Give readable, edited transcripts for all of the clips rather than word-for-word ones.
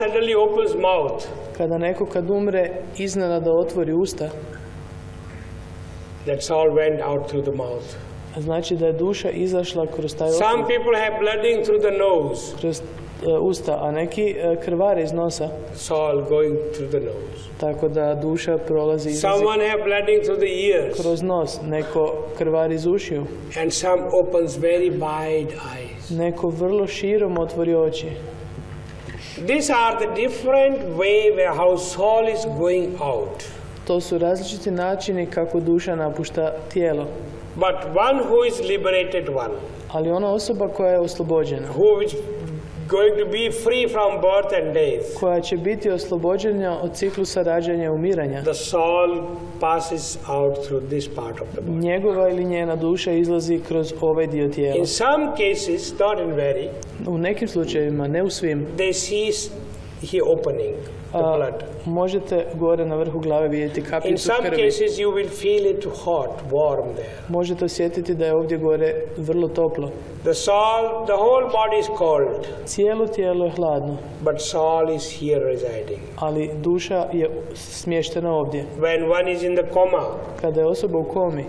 suddenly opens mouth, Kada neko kad umre iznenada otvori usta, that soul went out through the mouth. znači da je duša izašla kroz taj Some otvor, people have blooding through the nose, kroz usta, a neki krvare iz nosa, soul going through the nose. tako da duša prolazi izlazi Someone have blooding through the ears, kroz nos, neko krvari iz ušiju, and some opens very wide eyes. neko vrlo širom otvori oči. These are the different way where how soul is going out. To su različiti načini kako duša napušta tijelo. But one who is liberated one, Ali ona osoba koja je oslobođena, who is going to be free from birth and death, koja će biti oslobođena od ciklusa rađanja i umiranja, the soul passes out through this part of the body. njegova ili njena duša izlazi kroz ovaj dio tijela. In some cases, not in very, U nekim slučajevima, ne u svim, they see here opening the blood. možete gore na vrhu glave vidjeti In kapljicu some krvi. cases, you will feel it hot, warm there. Možete osjetiti da je ovdje gore vrlo toplo. The soul, the whole body is cold, Cijelo tijelo je hladno, but soul is here residing. ali duša je smještena ovdje. When one is in the coma, Kada je osoba u komi,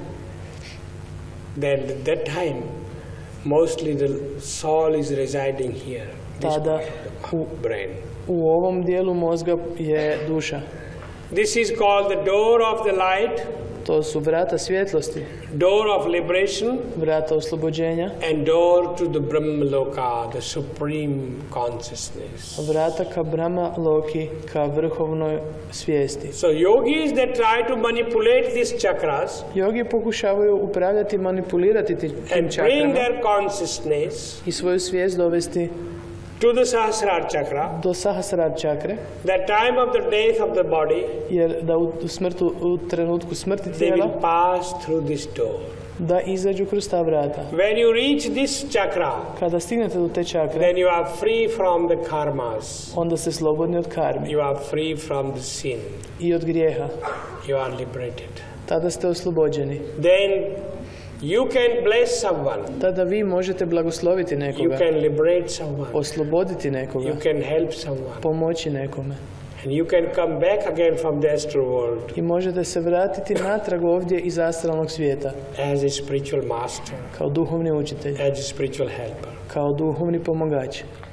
then at that time, mostly the soul is residing here, this tada part of the brain. u ovom dijelu mozga je duša. This is called the door of the light, To su vrata svjetlosti, door of liberation, vrata oslobođenja, and door to the Brahmaloka, the supreme consciousness. vrata ka Brahma Loki, ka vrhovnoj svijesti. So yogis that try to manipulate these chakras Jogi pokušavaju upravljati, manipulirati tim and bring čakrama their consciousness i svoju svijest dovesti to the Sahasrara chakra, do Sahasrara čakre, the time of the death of the body, jer da u trenutku smrti they tijela, will pass through this door. da izađu kroz ta vrata. When you reach this chakra, Kada stignete do te čakre, then you are free from the karmas. onda ste slobodni od karmi You are free from the sin. i od grijeha. You are liberated. Tada ste oslobođeni. Then you can bless someone. Tada vi možete blagosloviti You nekoga, can liberate someone. osloboditi nekoga, You can help someone. pomoći nekome. And you can come back again from the astral world I možete se vratiti natrag ovdje iz astralnog svijeta, as a spiritual master, kao duhovni učitelj, as a spiritual helper. kao duhovni pomagač.